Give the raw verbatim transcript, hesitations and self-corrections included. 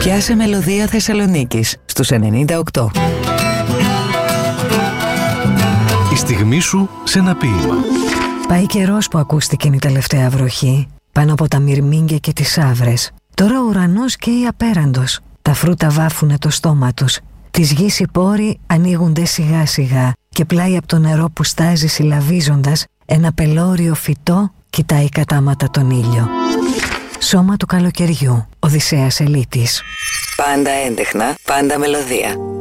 Πιάσε μελωδία Θεσσαλονίκης στους ενενήντα οκτώ. Η στιγμή σου σε ένα ποίημα. Πάει καιρός που ακούστηκε η τελευταία βροχή πάνω από τα μυρμήγκια και τις άβρες. Τώρα ο ουρανός καίει απέραντος. Τα φρούτα βάφουνε το στόμα τους. Της γης οι πόροι ανοίγονται σιγά σιγά και πλάι από το νερό που στάζει συλλαβίζοντας ένα πελώριο φυτό κοιτάει κατάματα τον ήλιο. Σώμα του καλοκαιριού. Οδυσσέας Ελίτης. Πάντα έντεχνα, πάντα μελωδία.